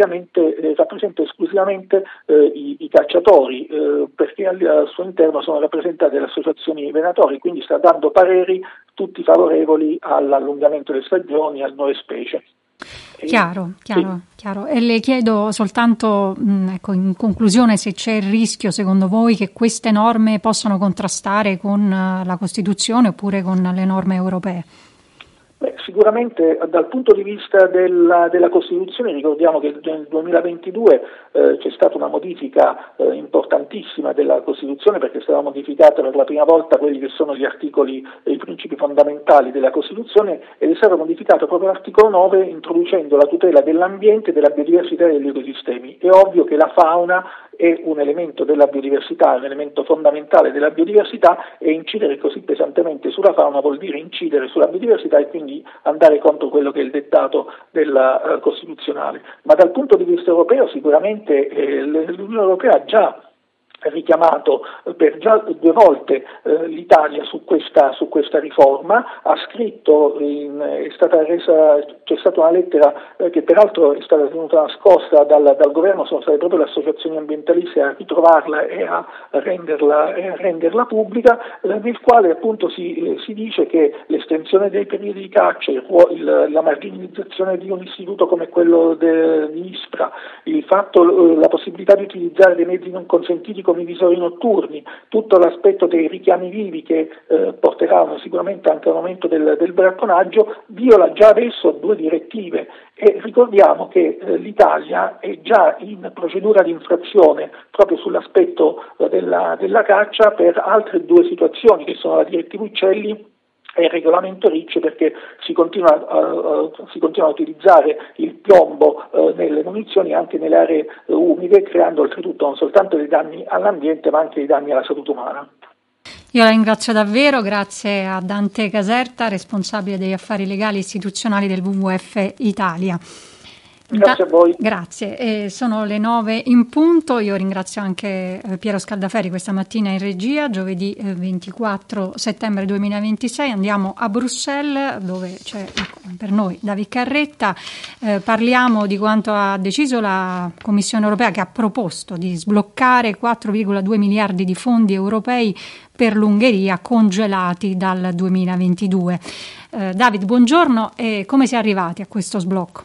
esclusivamente i cacciatori, perché al suo interno sono rappresentate le associazioni venatorie, quindi sta dando pareri tutti favorevoli all'allungamento delle stagioni, alle nuove specie. Chiaro. E le chiedo soltanto, in conclusione, se c'è il rischio, secondo voi, che queste norme possano contrastare con la Costituzione oppure con le norme europee? Sicuramente dal punto di vista della Costituzione ricordiamo che nel 2022 c'è stata una modifica importantissima della Costituzione, perché è stata modificata per la prima volta quelli che sono gli articoli e i principi fondamentali della Costituzione, ed è stato modificato proprio l'articolo 9 introducendo la tutela dell'ambiente, della biodiversità e degli ecosistemi. È ovvio che la fauna è un elemento della biodiversità, un elemento fondamentale della biodiversità, e incidere così pesantemente sulla fauna vuol dire incidere sulla biodiversità e quindi andare contro quello che è il dettato della costituzionale. Ma dal punto di vista europeo sicuramente l'Unione Europea ha già richiamato per già 2 volte l'Italia su questa riforma, ha scritto, c'è stata una lettera che peraltro è stata tenuta nascosta dal governo, sono state proprio le associazioni ambientaliste a ritrovarla e a renderla pubblica, nel quale appunto si dice che l'estensione dei periodi di caccia, la marginalizzazione di un istituto come quello di ISPRA, la possibilità di utilizzare dei mezzi non consentiti come i visori notturni, tutto l'aspetto dei richiami vivi che porteranno sicuramente anche a un aumento del bracconaggio, viola già adesso 2 direttive, e ricordiamo che l'Italia è già in procedura di infrazione proprio sull'aspetto della caccia per altre 2 situazioni, che sono la direttiva Uccelli e il regolamento REACH, perché si continua a utilizzare il piombo nelle munizioni anche nelle aree umide, creando oltretutto non soltanto dei danni all'ambiente ma anche dei danni alla salute umana. Io la ringrazio davvero, grazie a Dante Caserta, responsabile degli affari legali e istituzionali del WWF Italia. Grazie a voi. Grazie, sono le 9 in punto. Io ringrazio anche Piero Scaldaferri questa mattina in regia. Giovedì 24 settembre 2026 andiamo a Bruxelles, dove c'è per noi David Carretta. Parliamo di quanto ha deciso la Commissione europea, che ha proposto di sbloccare 4,2 miliardi di fondi europei per l'Ungheria congelati dal 2022. David, buongiorno. E come si è arrivati a questo sblocco?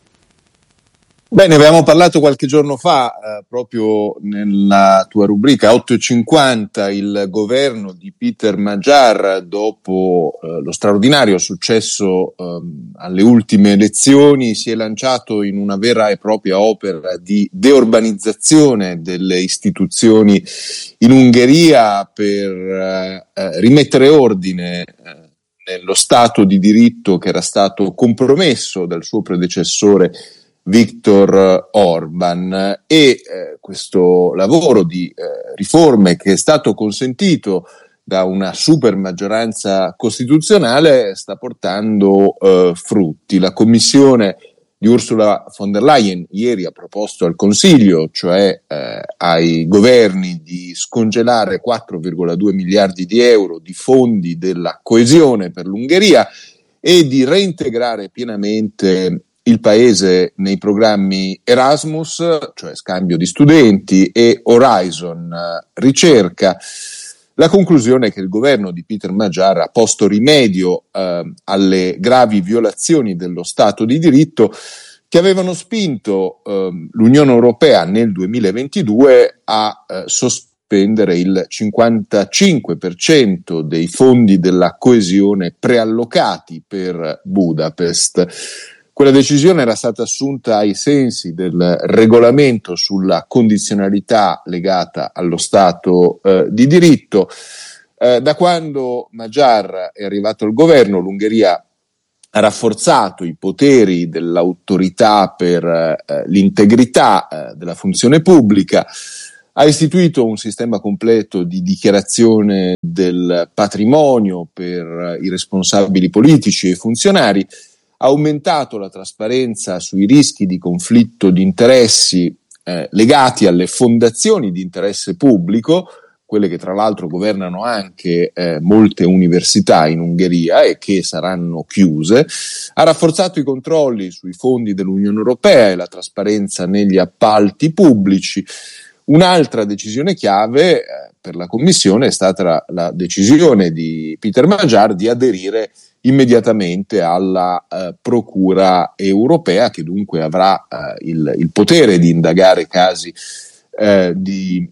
Bene, avevamo parlato qualche giorno fa, proprio nella tua rubrica 8.50, il governo di Peter Magyar, dopo lo straordinario successo alle ultime elezioni, si è lanciato in una vera e propria opera di deurbanizzazione delle istituzioni in Ungheria per rimettere ordine nello Stato di diritto che era stato compromesso dal suo predecessore Viktor Orban, e questo lavoro di riforme, che è stato consentito da una super maggioranza costituzionale, sta portando frutti. La commissione di Ursula von der Leyen ieri ha proposto al Consiglio, cioè ai governi, di scongelare 4,2 miliardi di euro di fondi della coesione per l'Ungheria e di reintegrare pienamente il paese nei programmi Erasmus, cioè scambio di studenti, e Horizon ricerca. La conclusione è che il governo di Peter Magyar ha posto rimedio alle gravi violazioni dello Stato di diritto che avevano spinto l'Unione Europea nel 2022 a sospendere il 55% dei fondi della coesione preallocati per Budapest. Quella decisione era stata assunta ai sensi del regolamento sulla condizionalità legata allo Stato di diritto. Da quando Magyar è arrivato al governo, l'Ungheria ha rafforzato i poteri dell'autorità per l'integrità della funzione pubblica, ha istituito un sistema completo di dichiarazione del patrimonio per i responsabili politici e i funzionari, ha aumentato la trasparenza sui rischi di conflitto di interessi legati alle fondazioni di interesse pubblico, quelle che tra l'altro governano anche molte università in Ungheria e che saranno chiuse, ha rafforzato i controlli sui fondi dell'Unione Europea e la trasparenza negli appalti pubblici. Un'altra decisione chiave per la Commissione è stata la decisione di Peter Magyar di aderire immediatamente alla Procura europea, che dunque avrà il potere di indagare casi di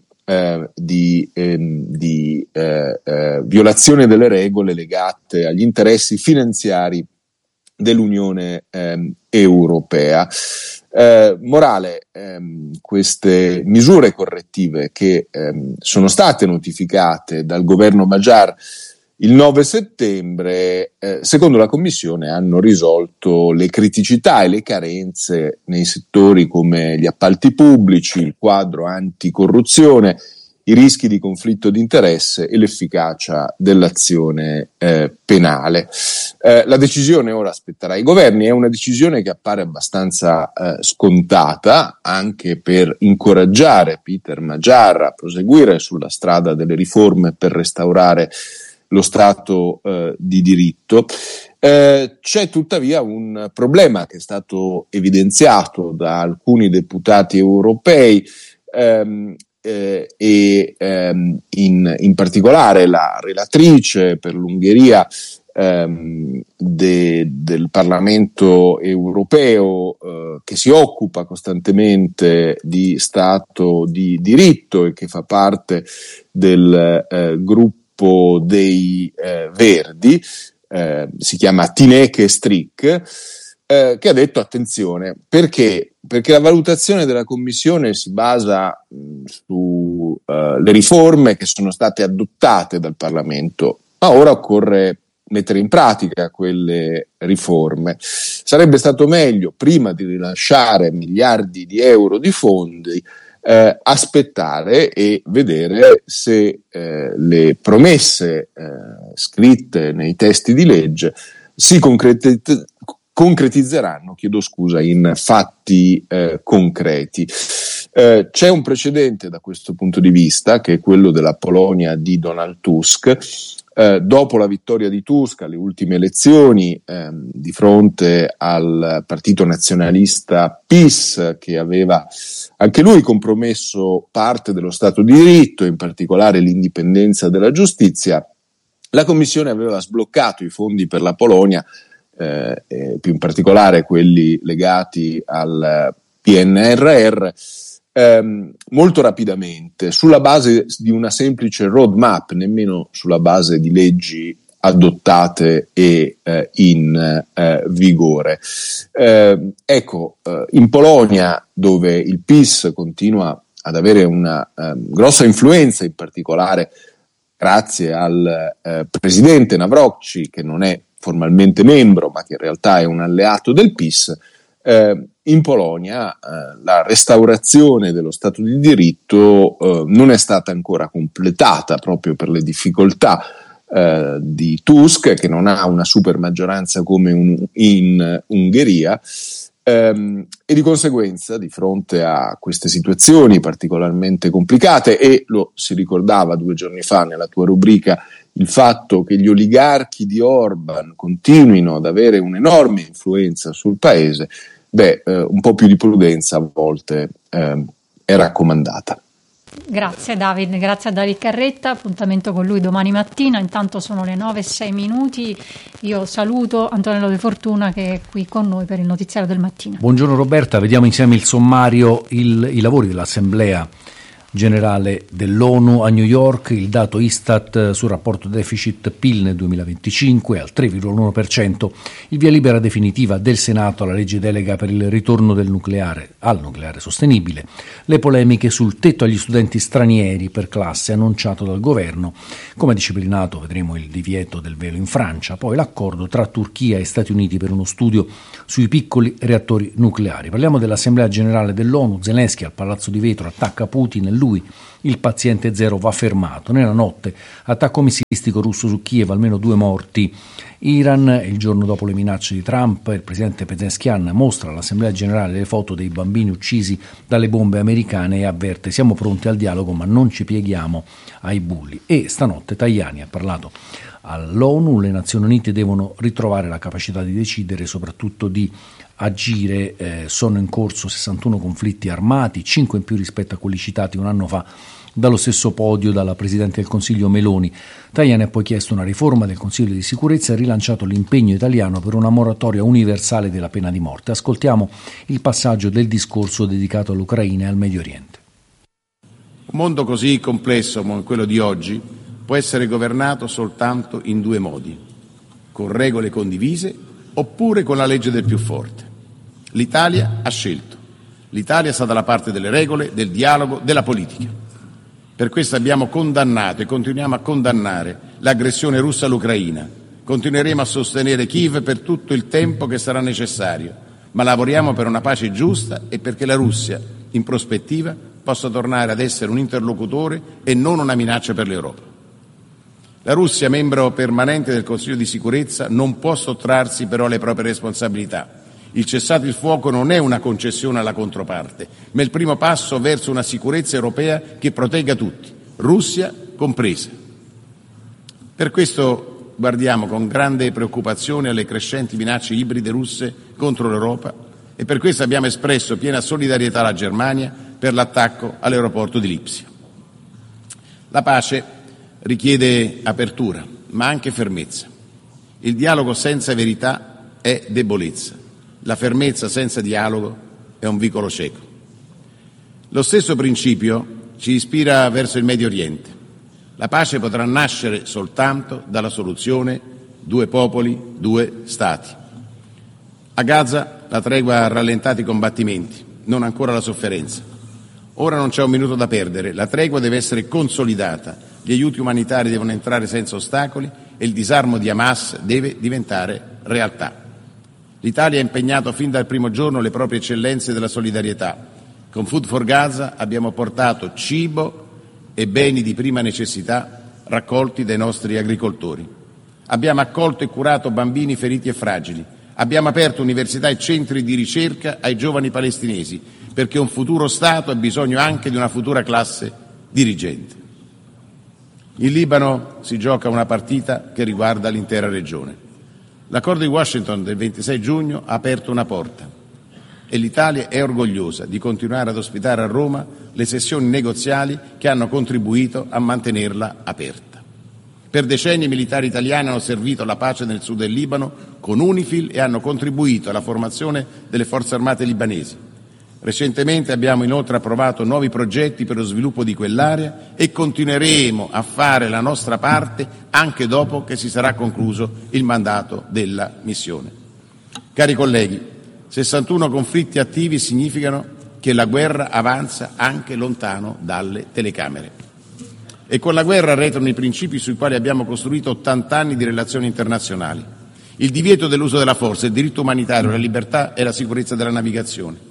violazione delle regole legate agli interessi finanziari dell'Unione europea. Morale, queste misure correttive che sono state notificate dal governo Magyar il 9 settembre, secondo la Commissione, hanno risolto le criticità e le carenze nei settori come gli appalti pubblici, il quadro anticorruzione, i rischi di conflitto di interesse e l'efficacia dell'azione penale. La decisione ora spetterà ai governi, è una decisione che appare abbastanza scontata, anche per incoraggiare Peter Magyar a proseguire sulla strada delle riforme per restaurare lo Stato di diritto. C'è tuttavia un problema che è stato evidenziato da alcuni deputati europei in particolare la relatrice per l'Ungheria del Parlamento europeo, che si occupa costantemente di Stato di diritto e che fa parte del gruppo dei Verdi, si chiama Tineke Strick, che ha detto attenzione, perché la valutazione della Commissione si basa sulle riforme che sono state adottate dal Parlamento, ma ora occorre mettere in pratica quelle riforme. Sarebbe stato meglio, prima di rilasciare miliardi di euro di fondi, aspettare e vedere se le promesse scritte nei testi di legge si concretizzeranno, in fatti concreti. C'è un precedente da questo punto di vista, che è quello della Polonia di Donald Tusk. Dopo la vittoria di Tusk alle ultime elezioni, di fronte al partito nazionalista PiS, che aveva anche lui compromesso parte dello Stato di diritto, in particolare l'indipendenza della giustizia, la Commissione aveva sbloccato i fondi per la Polonia, più in particolare quelli legati al PNRR, molto rapidamente, sulla base di una semplice roadmap, nemmeno sulla base di leggi adottate e in vigore. In Polonia, dove il PiS continua ad avere una grossa influenza, in particolare grazie al presidente Nawrocki, che non è formalmente membro, ma che in realtà è un alleato del PiS, in Polonia la restaurazione dello Stato di diritto non è stata ancora completata, proprio per le difficoltà di Tusk, che non ha una super maggioranza come in Ungheria, e di conseguenza, di fronte a queste situazioni particolarmente complicate, e lo si ricordava 2 giorni fa nella tua rubrica, il fatto che gli oligarchi di Orban continuino ad avere un'enorme influenza sul paese, un po' più di prudenza a volte è raccomandata. Grazie David, grazie a David Carretta, appuntamento con lui domani mattina, intanto sono le 9:06. Io saluto Antonello De Fortuna, che è qui con noi per il notiziario del mattino. Buongiorno Roberta, vediamo insieme il sommario, i lavori dell'Assemblea generale dell'ONU a New York, il dato Istat sul rapporto deficit-PIL nel 2025 al 3,1%, il via libera definitiva del Senato alla legge delega per il ritorno al nucleare sostenibile, le polemiche sul tetto agli studenti stranieri per classe annunciato dal governo, come disciplinato vedremo il divieto del velo in Francia, poi l'accordo tra Turchia e Stati Uniti per uno studio sui piccoli reattori nucleari. Parliamo dell'Assemblea Generale dell'ONU, Zelensky al Palazzo di Vetro attacca Putin e lui, il paziente zero, va fermato. Nella notte, attacco missilistico russo su Kiev, almeno 2 morti. Iran, il giorno dopo le minacce di Trump, il presidente Pezeshkian mostra all'Assemblea Generale le foto dei bambini uccisi dalle bombe americane e avverte: siamo pronti al dialogo ma non ci pieghiamo ai bulli. E stanotte Tajani ha parlato all'ONU, le Nazioni Unite devono ritrovare la capacità di decidere e soprattutto di agire, sono in corso 61 conflitti armati, 5 in più rispetto a quelli citati un anno fa dallo stesso podio dalla Presidente del Consiglio Meloni. Tajani ha poi chiesto una riforma del Consiglio di sicurezza e rilanciato l'impegno italiano per una moratoria universale della pena di morte. Ascoltiamo il passaggio del discorso dedicato all'Ucraina e al Medio Oriente. Un mondo così complesso come quello di oggi può essere governato soltanto in 2 modi: con regole condivise oppure con la legge del più forte. L'Italia ha scelto. L'Italia sta dalla parte delle regole, del dialogo, della politica. Per questo abbiamo condannato e continuiamo a condannare l'aggressione russa all'Ucraina. Continueremo a sostenere Kiev per tutto il tempo che sarà necessario, ma lavoriamo per una pace giusta e perché la Russia, in prospettiva, possa tornare ad essere un interlocutore e non una minaccia per l'Europa. La Russia, membro permanente del Consiglio di sicurezza, non può sottrarsi però alle proprie responsabilità. Il cessate il fuoco non è una concessione alla controparte, ma il primo passo verso una sicurezza europea che protegga tutti, Russia compresa. Per questo guardiamo con grande preoccupazione alle crescenti minacce ibride russe contro l'Europa e per questo abbiamo espresso piena solidarietà alla Germania per l'attacco all'aeroporto di Lipsia. La pace richiede apertura, ma anche fermezza. Il dialogo senza verità è debolezza. La fermezza senza dialogo è un vicolo cieco. Lo stesso principio ci ispira verso il Medio Oriente. La pace potrà nascere soltanto dalla soluzione 2 popoli, 2 Stati. A Gaza la tregua ha rallentato i combattimenti, non ancora la sofferenza. Ora non c'è un minuto da perdere, la tregua deve essere consolidata, gli aiuti umanitari devono entrare senza ostacoli e il disarmo di Hamas deve diventare realtà. L'Italia ha impegnato fin dal primo giorno le proprie eccellenze della solidarietà. Con Food for Gaza abbiamo portato cibo e beni di prima necessità raccolti dai nostri agricoltori. Abbiamo accolto e curato bambini feriti e fragili. Abbiamo aperto università e centri di ricerca ai giovani palestinesi, perché un futuro Stato ha bisogno anche di una futura classe dirigente. In Libano si gioca una partita che riguarda l'intera regione. L'accordo di Washington del 26 giugno ha aperto una porta e l'Italia è orgogliosa di continuare ad ospitare a Roma le sessioni negoziali che hanno contribuito a mantenerla aperta. Per decenni i militari italiani hanno servito la pace nel sud del Libano con UNIFIL e hanno contribuito alla formazione delle forze armate libanesi. Recentemente abbiamo inoltre approvato nuovi progetti per lo sviluppo di quell'area e continueremo a fare la nostra parte anche dopo che si sarà concluso il mandato della missione. Cari colleghi, 61 conflitti attivi significano che la guerra avanza anche lontano dalle telecamere. E con la guerra arretrano i principi sui quali abbiamo costruito 80 anni di relazioni internazionali. Il divieto dell'uso della forza, il diritto umanitario, la libertà e la sicurezza della navigazione.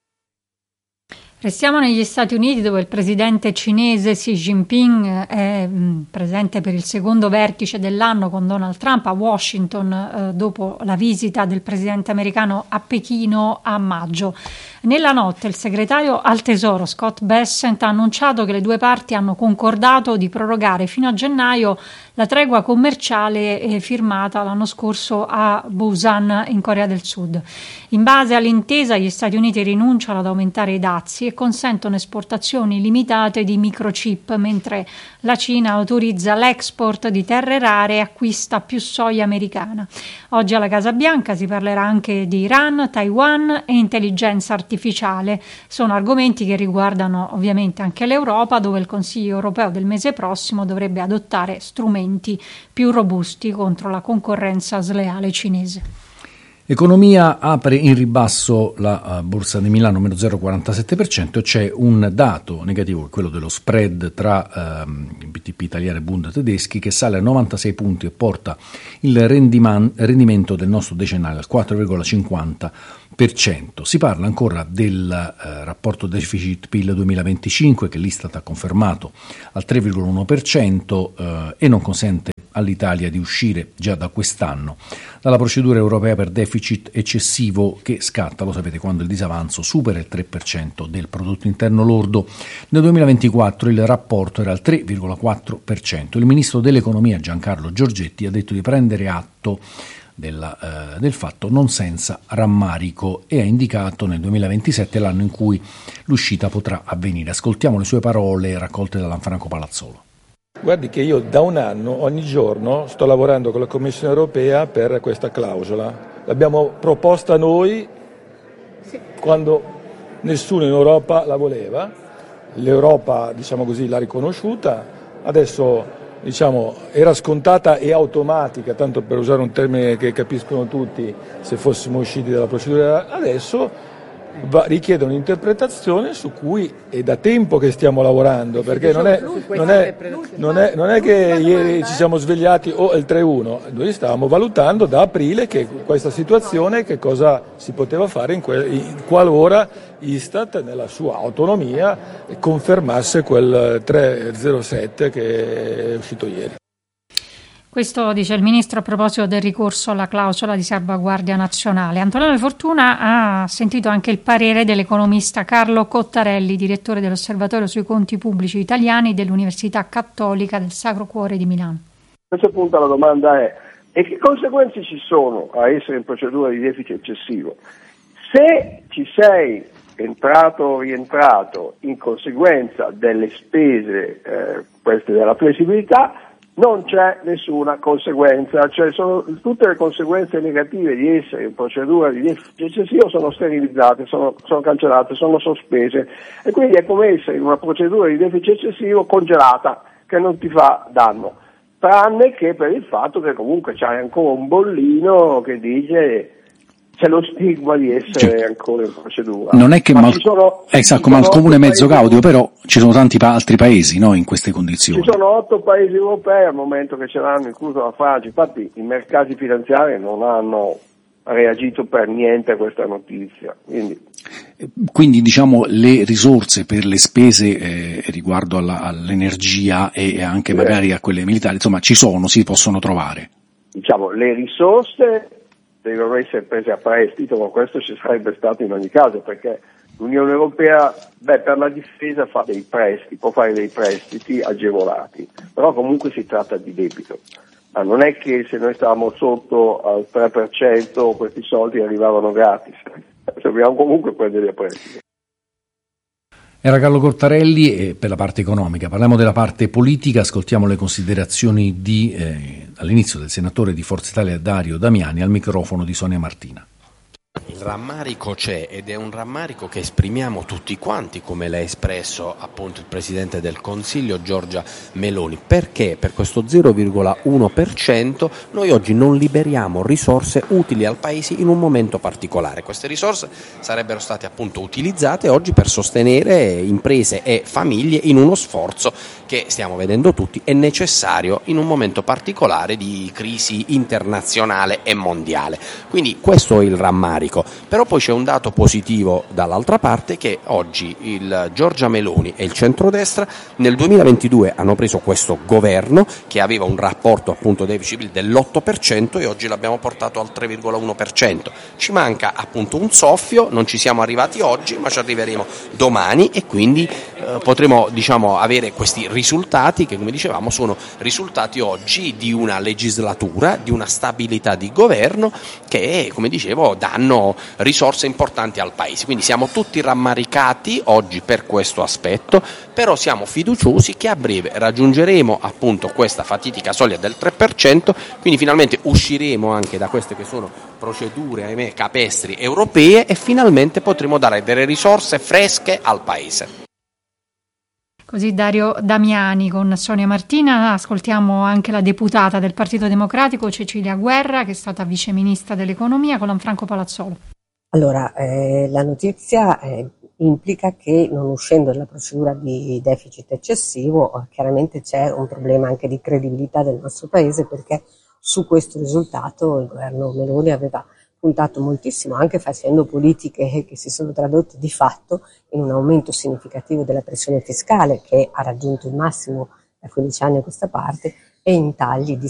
Restiamo negli Stati Uniti, dove il presidente cinese Xi Jinping è presente per il secondo vertice dell'anno con Donald Trump a Washington, dopo la visita del presidente americano a Pechino a maggio. Nella notte il segretario al Tesoro Scott Bessent ha annunciato che le 2 parti hanno concordato di prorogare fino a gennaio la tregua commerciale firmata l'anno scorso a Busan in Corea del Sud. In base all'intesa gli Stati Uniti rinunciano ad aumentare i dazi e consentono esportazioni limitate di microchip, mentre la Cina autorizza l'export di terre rare e acquista più soia americana. Oggi alla Casa Bianca si parlerà anche di Iran, Taiwan e intelligenza artificiale. Sono argomenti che riguardano ovviamente anche l'Europa, dove il Consiglio europeo del mese prossimo dovrebbe adottare strumenti più robusti contro la concorrenza sleale cinese. Economia, apre in ribasso la borsa di Milano, meno 0,47%, c'è un dato negativo, quello dello spread tra BTP italiani e Bund tedeschi, che sale a 96 punti e porta il rendimento del nostro decennale al 4,50%. Si parla ancora del rapporto deficit-PIL 2025 che l'Istat ha confermato al 3,1% e non consente all'Italia di uscire già da quest'anno dalla procedura europea per deficit eccessivo che scatta, lo sapete, quando il disavanzo supera il 3% del prodotto interno lordo. Nel 2024 il rapporto era al 3,4%. Il ministro dell'economia Giancarlo Giorgetti ha detto di prendere atto del fatto non senza rammarico e ha indicato nel 2027 l'anno in cui l'uscita potrà avvenire. Ascoltiamo le sue parole raccolte da Lanfranco Palazzolo. Guardi che io da un anno, ogni giorno, sto lavorando con la Commissione europea per questa clausola. L'abbiamo proposta noi quando nessuno in Europa la voleva. L'Europa, diciamo così, l'ha riconosciuta. Adesso, diciamo, era scontata e automatica, tanto per usare un termine che capiscono tutti, se fossimo usciti dalla procedura. Adesso richiede un'interpretazione su cui è da tempo che stiamo lavorando, perché non è che ieri ci siamo svegliati è il 3-1, noi stavamo valutando da aprile che questa situazione, che cosa si poteva fare qualora Istat nella sua autonomia confermasse quel 3,07 che è uscito ieri. Questo dice il Ministro a proposito del ricorso alla clausola di salvaguardia nazionale. Antonello Fortuna ha sentito anche il parere dell'economista Carlo Cottarelli, direttore dell'Osservatorio sui conti pubblici italiani dell'Università Cattolica del Sacro Cuore di Milano. A questo punto la domanda è: e che conseguenze ci sono a essere in procedura di deficit eccessivo? Se ci sei entrato o rientrato in conseguenza delle spese, queste della flessibilità, non c'è nessuna conseguenza, cioè tutte le conseguenze negative di essere in procedura di deficit eccessivo sono sterilizzate, sono cancellate, sono sospese, e quindi è come essere in una procedura di deficit eccessivo congelata che non ti fa danno, tranne che per il fatto che comunque c'hai ancora un bollino che dice c'è lo stigma di essere ancora in procedura. Non è che ma il comune mezzo gaudio, però ci sono tanti altri paesi, no, in queste condizioni. Ci sono 8 paesi europei al momento che ce l'hanno, incluso la Francia. Infatti i mercati finanziari non hanno reagito per niente a questa notizia. Quindi diciamo le risorse per le spese riguardo all'energia e anche magari a quelle militari, insomma ci sono, si possono trovare. Diciamo le risorse devono essere prese a prestito, ma questo ci sarebbe stato in ogni caso, perché l'Unione Europea per la difesa fa dei prestiti, può fare dei prestiti agevolati, però comunque si tratta di debito. Ma non è che se noi stavamo sotto al 3% questi soldi arrivavano gratis, dobbiamo comunque prendere a prestito. Era Carlo Cottarelli per la parte economica. Parliamo della parte politica, ascoltiamo le considerazioni all'inizio del senatore di Forza Italia Dario Damiani al microfono di Sonia Martina. Il rammarico c'è ed è un rammarico che esprimiamo tutti quanti, come l'ha espresso appunto il Presidente del Consiglio Giorgia Meloni, perché per questo 0,1% noi oggi non liberiamo risorse utili al Paese in un momento particolare. Queste risorse sarebbero state appunto utilizzate oggi per sostenere imprese e famiglie in uno sforzo che stiamo vedendo tutti è necessario in un momento particolare di crisi internazionale e mondiale. Quindi questo è il rammarico. Però poi c'è un dato positivo dall'altra parte, che oggi il Giorgia Meloni e il centrodestra nel 2022 hanno preso questo governo che aveva un rapporto appunto deficit dell'8% e oggi l'abbiamo portato al 3,1%. Ci manca appunto un soffio, non ci siamo arrivati oggi ma ci arriveremo domani, e quindi potremo avere questi risultati che, come dicevamo, sono risultati oggi di una legislatura, di una stabilità di governo che, come dicevo, danno risorse importanti al Paese. Quindi siamo tutti rammaricati oggi per questo aspetto, però siamo fiduciosi che a breve raggiungeremo appunto questa fatidica soglia del 3%, quindi finalmente usciremo anche da queste che sono procedure, ahimè, capestri europee, e finalmente potremo dare delle risorse fresche al Paese. Così Dario Damiani con Sonia Martina. Ascoltiamo anche la deputata del Partito Democratico Cecilia Guerra, che è stata viceministra dell'economia, con Lanfranco Palazzolo. Allora, la notizia implica che, non uscendo dalla procedura di deficit eccessivo, chiaramente c'è un problema anche di credibilità del nostro Paese, perché su questo risultato il governo Meloni aveva puntato moltissimo, anche facendo politiche che si sono tradotte di fatto in un aumento significativo della pressione fiscale, che ha raggiunto il massimo da 15 anni a questa parte, e in tagli di